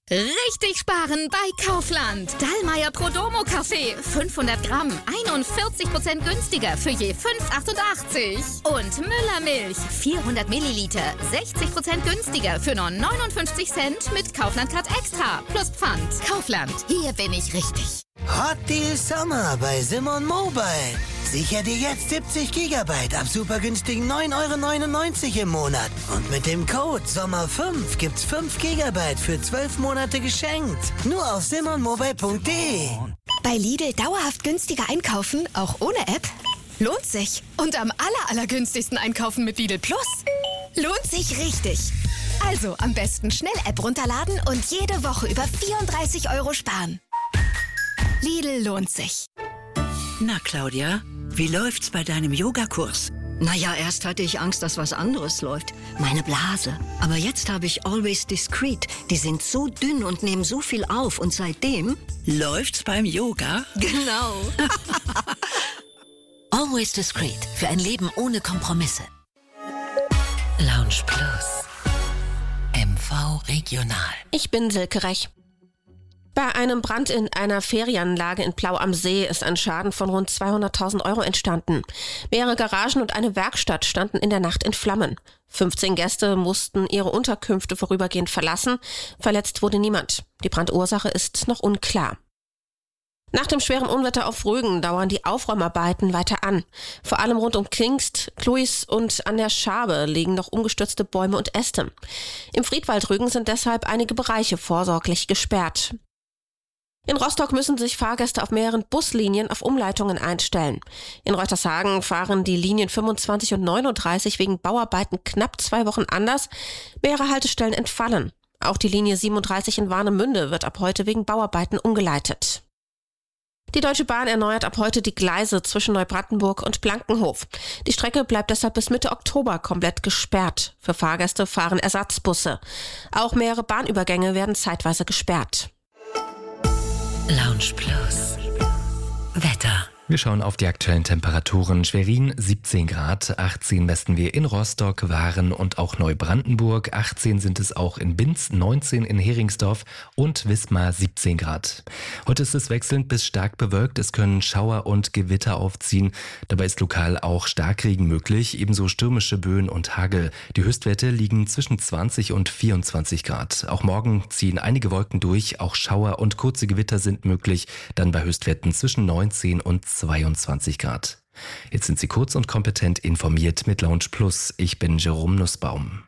Richtig sparen bei Kaufland. Dallmayr Prodomo Kaffee 500 Gramm, 41% günstiger für je 5,88. Und Müller Milch 400 Milliliter, 60% günstiger für nur 59 Cent mit Kaufland Card Extra plus Pfand. Kaufland, hier bin ich richtig. Hot Deal Sommer bei Simon Mobile. Sicher dir jetzt 70 GB ab super günstigen 9,99 € im Monat. Und mit dem Code SOMMER5 gibt's 5 GB für 12 Monate geschenkt. Nur auf simonmobile.de. Bei Lidl dauerhaft günstiger einkaufen, auch ohne App? Lohnt sich. Und am allergünstigsten einkaufen mit Lidl Plus? Lohnt sich richtig. Also am besten schnell App runterladen und jede Woche über 34 € sparen. Lidl lohnt sich. Na, Claudia, wie läuft's bei deinem Yogakurs? Naja, erst hatte ich Angst, dass was anderes läuft. Meine Blase. Aber jetzt habe ich Always Discreet. Die sind so dünn und nehmen so viel auf. Und seitdem... Läuft's beim Yoga? Genau. Always Discreet. Für ein Leben ohne Kompromisse. Lounge Plus. MV Regional. Ich bin Silke Rech. Bei einem Brand in einer Ferienanlage in Plau am See ist ein Schaden von rund 200.000 € entstanden. Mehrere Garagen und eine Werkstatt standen in der Nacht in Flammen. 15 Gäste mussten ihre Unterkünfte vorübergehend verlassen. Verletzt wurde niemand. Die Brandursache ist noch unklar. Nach dem schweren Unwetter auf Rügen dauern die Aufräumarbeiten weiter an. Vor allem rund um Kingst, Kluis und an der Schabe liegen noch umgestürzte Bäume und Äste. Im Friedwald Rügen sind deshalb einige Bereiche vorsorglich gesperrt. In Rostock müssen sich Fahrgäste auf mehreren Buslinien auf Umleitungen einstellen. In Reutershagen fahren die Linien 25 und 39 wegen Bauarbeiten knapp 2 Wochen anders. Mehrere Haltestellen entfallen. Auch die Linie 37 in Warnemünde wird ab heute wegen Bauarbeiten umgeleitet. Die Deutsche Bahn erneuert ab heute die Gleise zwischen Neubrandenburg und Blankenhof. Die Strecke bleibt deshalb bis Mitte Oktober komplett gesperrt. Für Fahrgäste fahren Ersatzbusse. Auch mehrere Bahnübergänge werden zeitweise gesperrt. Lounge Plus. Wetter. Wir schauen auf die aktuellen Temperaturen. Schwerin 17 Grad, 18 messen wir in Rostock, Waren und auch Neubrandenburg. 18 sind es auch in Binz, 19 in Heringsdorf und Wismar 17 Grad. Heute ist es wechselnd bis stark bewölkt. Es können Schauer und Gewitter aufziehen. Dabei ist lokal auch Starkregen möglich, ebenso stürmische Böen und Hagel. Die Höchstwerte liegen zwischen 20 und 24 Grad. Auch morgen ziehen einige Wolken durch, auch Schauer und kurze Gewitter sind möglich, dann bei Höchstwerten zwischen 19 und 22 Grad. Jetzt sind Sie kurz und kompetent informiert mit Lounge Plus. Ich bin Jerome Nussbaum.